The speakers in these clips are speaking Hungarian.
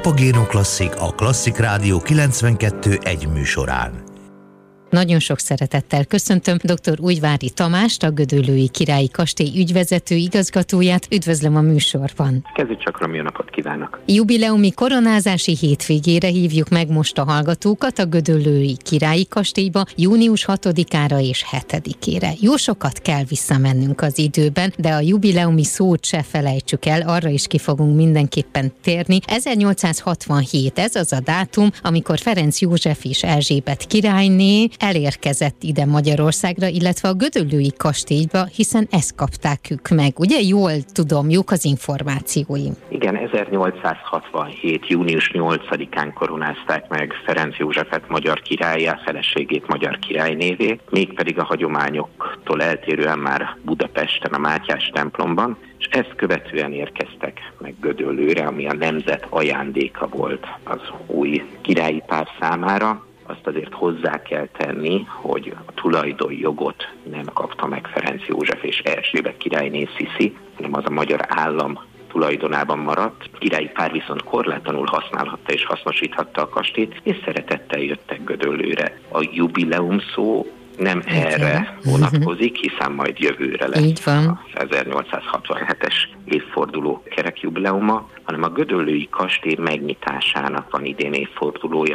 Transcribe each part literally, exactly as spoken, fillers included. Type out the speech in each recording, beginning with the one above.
Papagéno Klasszik, a Klasszik Rádió kilencvenkettő egy műsorán. Nagyon sok szeretettel köszöntöm dr. Újvári Tamást, a Gödöllői Királyi Kastély ügyvezető igazgatóját. Üdvözlöm a műsorban. Kezdjük csak, jó napot kívánok! Jubileumi koronázási hétvégére hívjuk meg most a hallgatókat a Gödöllői Királyi Kastélyba június hatodikára és hetedikére. Jó sokat kell visszamennünk az időben, de a jubileumi szót se felejtsük el, arra is ki fogunk mindenképpen térni. ezernyolcszázhatvanhét, ez az a dátum, amikor Ferenc József és Erzsébet királyné elérkezett ide Magyarországra, illetve a Gödöllői kastélyba, hiszen ezt kapták ők meg. Ugye jól tudom, jók az információim. Igen, ezernyolcszázhatvanhét. június nyolcadikán koronázták meg Ferenc Józsefet magyar királlyá, feleségét magyar királynévé, mégpedig a hagyományoktól eltérően már Budapesten, a Mátyás templomban, és ezt követően érkeztek meg Gödöllőre, ami a nemzet ajándéka volt az új királyi pár számára. Azt azért hozzá kell tenni, hogy a tulajdonjogot nem kapta meg Ferenc József és Erzsébet királyné Sziszi, hanem az a magyar állam tulajdonában maradt. A királyi pár viszont korlátlanul használhatta és hasznosíthatta a kastélyt, és szeretettel jöttek Gödöllőre. A jubileum szó nem erre vonatkozik, hiszen majd jövőre lesz az ezernyolcszázhatvanhetes évforduló kerekjubileuma, hanem a Gödöllői kastély megnyitásának van idén évfordulója.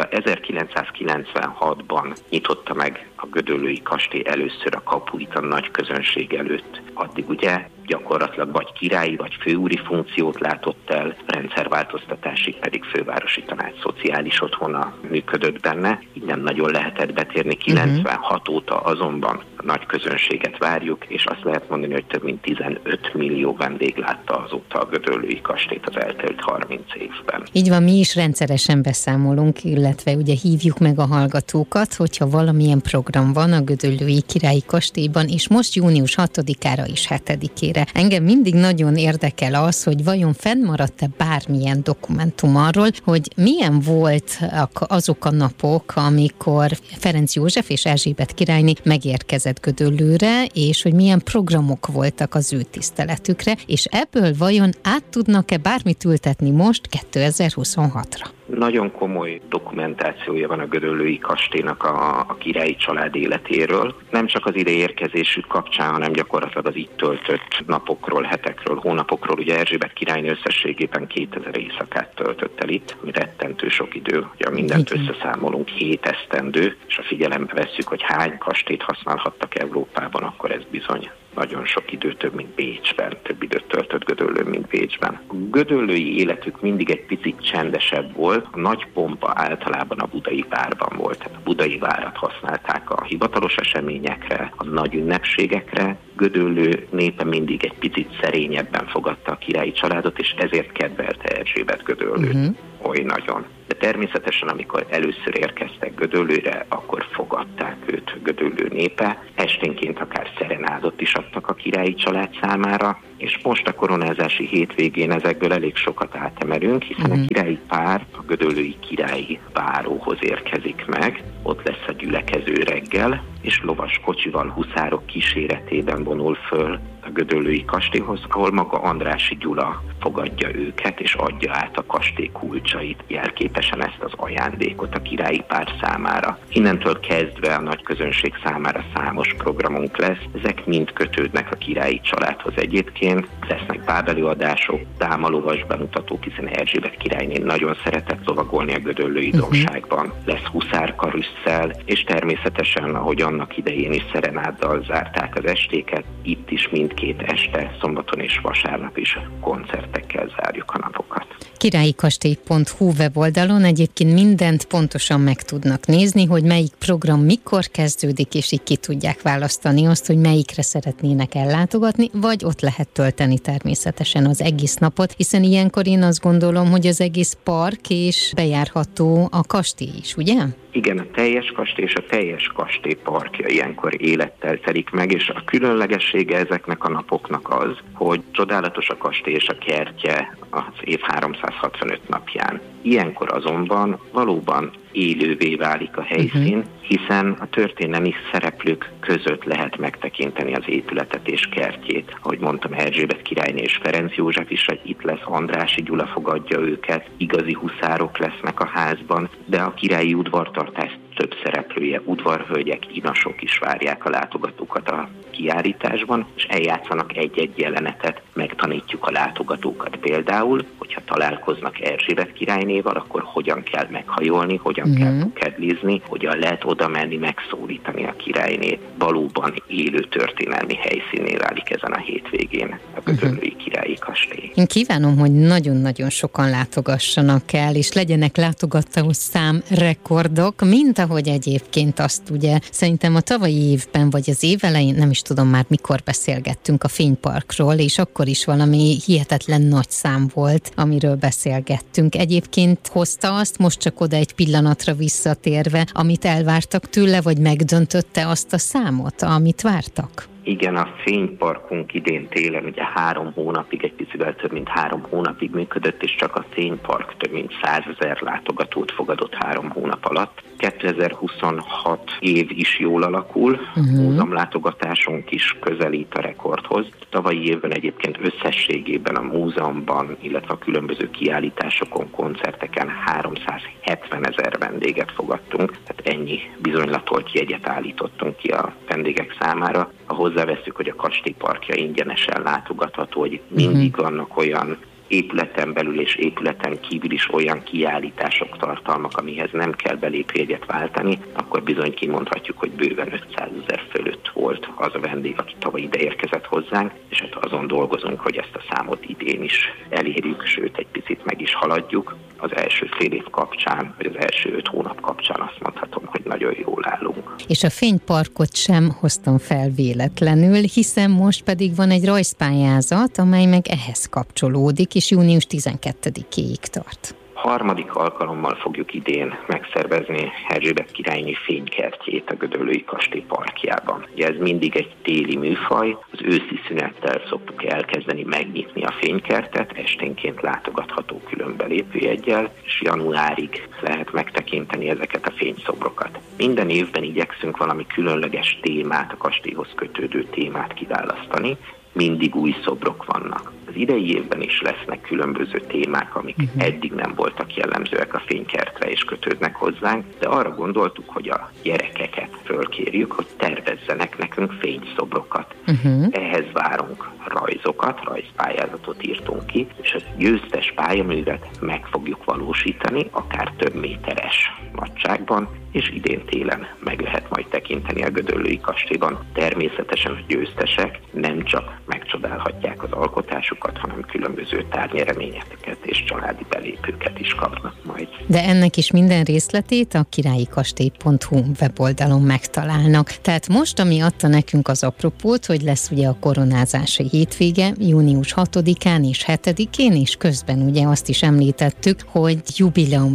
ezerkilencszázkilencvenhatban nyitotta meg a Gödöllői kastély először a kapuit a nagy közönség előtt. Addig ugye gyakorlatilag vagy királyi, vagy főúri funkciót látott el, rendszerváltoztatásig pedig fővárosi tanács szociális otthona működött benne. Így nem nagyon lehetett betérni. kilencvenhat óta azonban a nagy közönséget várjuk, és azt lehet mondani, hogy több mint tizenöt millió vendég látta azóta a Gödöllői kastélyt az eltelt harminc évben. Így van, mi is rendszeresen beszámolunk, illetve ugye hívjuk meg a hallgatókat, hogyha valamilyen program van a Gödöllői Királyi Kastélyban, és most június hatodikára és hetedikére. Engem mindig nagyon érdekel az, hogy vajon fennmaradt-e bármilyen dokumentum arról, hogy milyen volt azok a napok, amikor Ferenc József és Erzsébet királyné megérkezett Gödöllőre, és hogy milyen programok voltak az ő tiszteletükre, és ebből vajon át tudnak-e bármit ültetni most kétezer-huszonhatra? Nagyon komoly dokumentációja van a Gödöllői kastélynak a, a királyi család életéről. Nem csak az ide érkezésük kapcsán, hanem gyakorlatilag az itt töltött napokról, hetekről, hónapokról. Ugye Erzsébet királynő összességében kétezer éjszakát töltött el itt, ami rettentő sok idő. Ugye mindent összeszámolunk, hét esztendő, és ha figyelembe vesszük, hogy hány kastélyt használhattak Európában, akkor ez bizony nagyon sok idő, több, mint Bécsben, több időt töltött Gödöllőn, mint Bécsben. A gödöllői életük mindig egy picit csendesebb volt, a nagy pompa általában a budai várban volt. Tehát a budai várat használták a hivatalos eseményekre, a nagy ünnepségekre. Gödöllő népe mindig egy picit szerényebben fogadta a királyi családot, és ezért kedvelte Erzsébet Gödöllőt uh-huh. oly nagyon. De természetesen, amikor először érkeztek Gödöllőre, akkor fogadták őt Gödöllő népe. Esténként akár szerenádot is adtak a királyi család számára, és most a koronázási hétvégén ezekből elég sokat átemelünk, hiszen uh-huh. a királyi pár a Gödöllői királyi váróhoz érkezik meg. Ott lesz a gyülekező reggel, és lovas kocsival, huszárok kíséretében vonul föl a Gödöllői kastélyhoz, ahol maga Andrássy Gyula fogadja őket, és adja át a kastély kulcsait, jelképesen ezt az ajándékot a királyi pár számára. Innentől kezdve a nagy közönség számára számos programunk lesz, ezek mind kötődnek a királyi családhoz egyébként. Lesznek bábelőadások, dámalovas bemutatók, hiszen Erzsébet királyné nagyon szeretett lovagolni a Gödöllői uh-huh. dombságban. Lesz huszárkarüsszel, és természetesen, ahogy annak idején is szerenáddal zárták az estéket, itt is mindkét este, szombaton és vasárnap is koncertekkel zárjuk a napokat. királyi-kastély pont hu weboldalon egyébként mindent pontosan meg tudnak nézni, hogy melyik program mikor kezdődik, és így ki tudják választani azt, hogy melyikre szeretnének ellátogatni, vagy ott lehet tölteni természetesen az egész napot, hiszen ilyenkor én azt gondolom, hogy az egész park és bejárható a kastély is, ugye? Igen, a teljes kastély és a teljes kastély parkja ilyenkor élettel telik meg, és a különlegessége ezeknek a napoknak az, hogy csodálatos a kastély és a kertje az év háromszázhatvanöt napján. Ilyenkor azonban valóban élővé válik a helyszín, hiszen a történelmi szereplők között lehet megtekinteni az épületet és kertjét. Ahogy mondtam, Erzsébet királyné és Ferenc József is itt lesz, Andrássy Gyula fogadja őket, igazi huszárok lesznek a házban, de a királyi udvartartás több szereplője, udvarhölgyek, inasok is várják a látogatókat a kiállításban, és eljátszanak egy-egy jelenetet, megtanítjuk a látogatókat például, hogyha találkoznak Erzsébet királynéval, akkor hogyan kell meghajolni, hogyan uh-huh. kell kedlizni, hogyan lehet oda menni, megszólítani a királynét. Valóban élő történelmi helyszínné válik ezen a hétvégén a Gödöllői uh-huh. királyi kastély. Én kívánom, hogy nagyon-nagyon sokan látogassanak el, és legyenek látogató szám rekordok, mint ahogy egyébként azt ugye szerintem a tavalyi évben, vagy az év elején, nem is tudom már mikor beszélgettünk a Fényparkról, és akkor is valami hihetetlen nagy szám volt, amiről beszélgettünk. Egyébként hozta azt, most csak oda egy pillanatra visszatérve, amit elvártak tőle, vagy megdöntötte azt a számot, amit vártak? Igen, a Fényparkunk idén télen ugye három hónapig, egy picivel több mint három hónapig működött, és csak a Fénypark több mint százezer látogatót fogadott három hónap alatt. kétezer-huszonhat év is jól alakul, uh-huh. múzeumlátogatásunk is közelít a rekordhoz. Tavalyi évben egyébként összességében a múzeumban, illetve a különböző kiállításokon, koncerteken háromszázhetvenezer vendéget fogadtunk, tehát ennyi bizonylatolt jegyet állítottunk ki a vendégek számára. Ha hozzáveszünk, hogy a kastély parkja ingyenesen látogatható, hogy mindig vannak olyan épületen belül és épületen kívül is olyan kiállítások, tartalmak, amihez nem kell belépőjegyet váltani, akkor bizony kimondhatjuk, hogy bőven ötszázezer fölött volt az a vendég, aki tavaly ide érkezett hozzánk, és hát azon dolgozunk, hogy ezt a számot idén is elérjük, sőt egy picit meg is haladjuk. Az első fél év kapcsán, vagy az első öt hónap kapcsán azt mondhatom, hogy nagyon jól állunk. És a Fényparkot sem hoztam fel véletlenül, hiszen most pedig van egy rajzpályázat, amely meg ehhez kapcsolódik, és június tizenkettedikéig tart. Harmadik alkalommal fogjuk idén megszervezni Erzsébet királyné fénykertjét a Gödöllői kastély parkjában. Ugye ez mindig egy téli műfaj, az őszi szünettel szoktuk elkezdeni megnyitni a fénykertet, esténként látogatható külön belépőjeggyel, és januárig lehet megtekinteni ezeket a fényszobrokat. Minden évben igyekszünk valami különleges témát, a kastélyhoz kötődő témát kiválasztani, mindig új szobrok vannak. Az idei évben is lesznek különböző témák, amik uh-huh. eddig nem voltak jellemzőek a fénykertre és kötődnek hozzánk, de arra gondoltuk, hogy a gyerekeket fölkérjük, hogy tervezzenek nekünk fényszobrokat. Uh-huh. Ehhez várunk rajzokat, rajzpályázatot írtunk ki, és a győztes pályaművet meg fogjuk valósítani, akár több méteres nagyságban, és idén télen meg lehet majd tekinteni a Gödöllői kastélyban. Természetesen a győztesek nem csak megcsodálhatják az alkotásukat, hanem különböző tárnyereményeket és családi belépőket is kapnak majd. De ennek is minden részletét a királyikastély pont hu weboldalon megtalálnak. Tehát most, ami adta nekünk az apropót, hogy lesz ugye a koronázási hétvége, június hatodikán és hetedikén, és közben ugye azt is említettük, hogy jubileum